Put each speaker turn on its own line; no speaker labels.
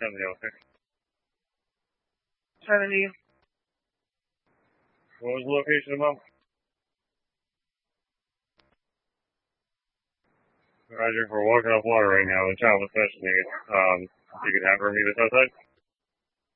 7006.
70.
What was the location above? Roger, we're walking off water right now. The child was questioning it. You could have her meet us outside?